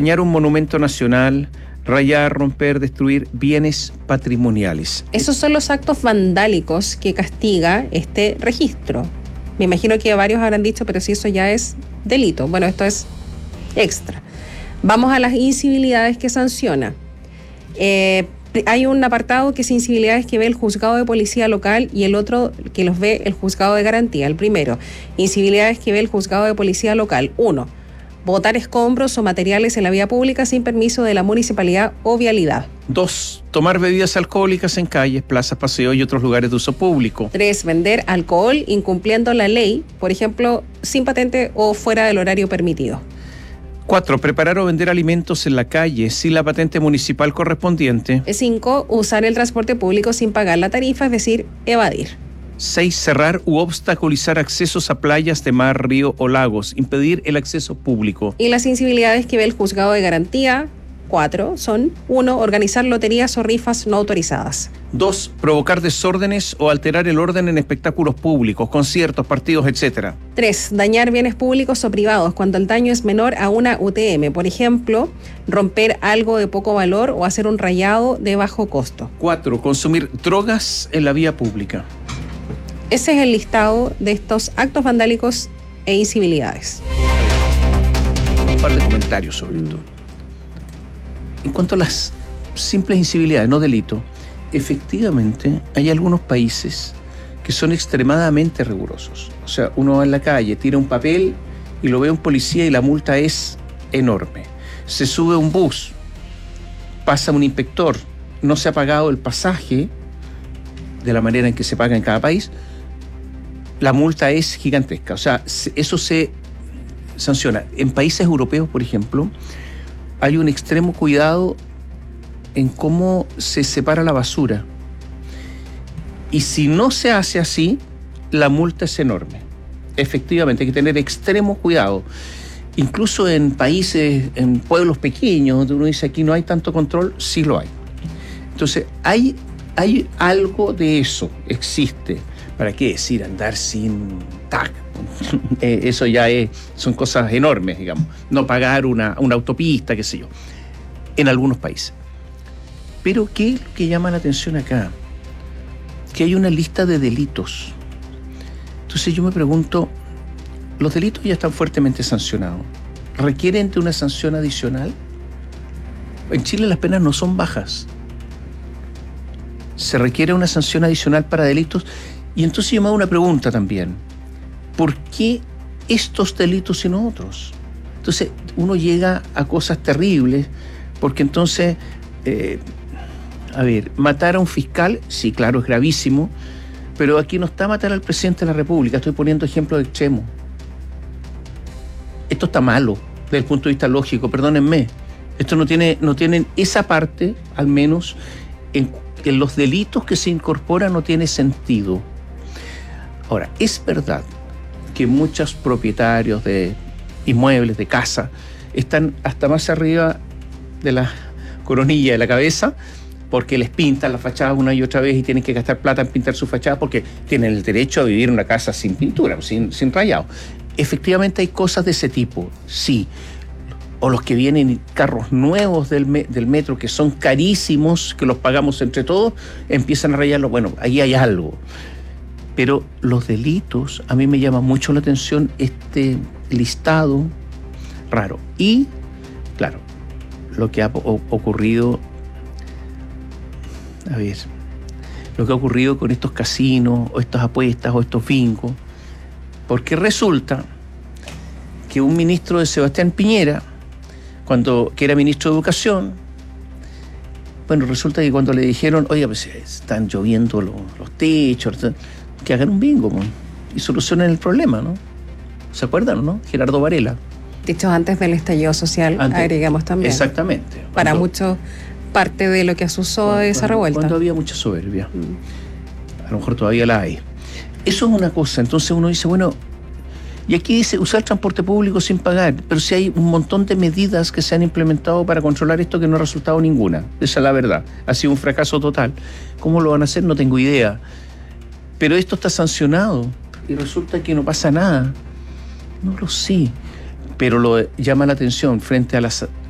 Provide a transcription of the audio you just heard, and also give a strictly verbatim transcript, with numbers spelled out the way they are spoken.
dañar un monumento nacional, rayar, romper, destruir bienes patrimoniales. Esos son los actos vandálicos que castiga este registro. Me imagino que varios habrán dicho, pero si eso ya es delito. Bueno, esto es extra. Vamos a las incivilidades que sanciona. Eh, hay un apartado que es incivilidades que ve el juzgado de policía local y el otro que los ve el juzgado de garantía. El primero, incivilidades que ve el juzgado de policía local. Uno, botar escombros o materiales en la vía pública sin permiso de la municipalidad o vialidad. Dos, tomar bebidas alcohólicas en calles, plazas, paseos y otros lugares de uso público. Tres, vender alcohol incumpliendo la ley, por ejemplo, sin patente o fuera del horario permitido. Cuatro, preparar o vender alimentos en la calle sin la patente municipal correspondiente. Cinco, usar el transporte público sin pagar la tarifa, es decir, evadir. Seis, cerrar u obstaculizar accesos a playas de mar, río o lagos, impedir el acceso público. Y las incivilidades que ve el juzgado de garantía, cuatro, son: uno, organizar loterías o rifas no autorizadas. Dos, provocar desórdenes o alterar el orden en espectáculos públicos, conciertos, partidos, etcétera. Tres, dañar bienes públicos o privados cuando el daño es menor a una U T M. Por ejemplo, romper algo de poco valor o hacer un rayado de bajo costo. Cuatro, consumir drogas en la vía pública. Ese es el listado de estos actos vandálicos e incivilidades. Un par de comentarios sobre esto. En cuanto a las simples incivilidades, no delito, efectivamente hay algunos países que son extremadamente rigurosos. O sea, uno va en la calle, tira un papel y lo ve un policía y la multa es enorme. Se sube a un bus, pasa un inspector, no se ha pagado el pasaje de la manera en que se paga en cada país, la multa es gigantesca. O sea, eso se sanciona. En países europeos, por ejemplo, hay un extremo cuidado en cómo se separa la basura. Y si no se hace así, la multa es enorme. Efectivamente, hay que tener extremo cuidado. Incluso en países, en pueblos pequeños, donde uno dice aquí no hay tanto control, sí lo hay. Entonces, hay, hay algo de eso, existe. ¿Para qué decir andar sin tag? eh, eso ya es, son cosas enormes, digamos. No pagar una, una autopista, qué sé yo, en algunos países. Pero ¿qué es lo que llama la atención acá? Que hay una lista de delitos. Entonces yo me pregunto, los delitos ya están fuertemente sancionados. ¿Requieren de una sanción adicional? En Chile las penas no son bajas. Se requiere una sanción adicional para delitos. Y entonces yo me hago una pregunta también. ¿Por qué estos delitos y no otros? Entonces uno llega a cosas terribles, porque entonces, eh, a ver, matar a un fiscal, sí, claro, es gravísimo, pero aquí no está matar al presidente de la República, estoy poniendo ejemplos extremos. Esto está malo, desde el punto de vista lógico, perdónenme. Esto no tiene, no tienen esa parte, al menos, en, en los delitos que se incorporan no tiene sentido. Ahora, es verdad que muchos propietarios de inmuebles, de casa, están hasta más arriba de la coronilla de la cabeza porque les pintan las fachadas una y otra vez y tienen que gastar plata en pintar su fachada porque tienen el derecho a vivir en una casa sin pintura, sin, sin rayado. Efectivamente hay cosas de ese tipo, sí. O los que vienen carros nuevos del, me, del metro que son carísimos, que los pagamos entre todos, empiezan a rayarlos. Bueno, ahí hay algo. Pero los delitos, a mí me llama mucho la atención este listado raro. Y, claro, lo que ha o- ocurrido, a ver, lo que ha ocurrido con estos casinos, o estas apuestas, o estos bingos, porque resulta que un ministro de Sebastián Piñera, cuando que era ministro de Educación, bueno, resulta que cuando le dijeron, oye, pues están lloviendo los, los techos, que hagan un bingo, ¿no? Y solucionen el problema, ¿no? ¿Se acuerdan, no? Gerardo Varela. Dichos antes del estallido social, antes, agregamos también. Exactamente. Para cuando, muchos, parte de lo que asusó cuando, esa revuelta. Cuando había mucha soberbia. Mm. A lo mejor todavía la hay. Eso es una cosa. Entonces uno dice, bueno, y aquí dice usar transporte público sin pagar, pero si hay un montón de medidas que se han implementado para controlar esto que no ha resultado ninguna. Esa es la verdad. Ha sido un fracaso total. ¿Cómo lo van a hacer? No tengo idea. Pero esto está sancionado y resulta que no pasa nada. No lo sé. Pero lo llama la atención frente a las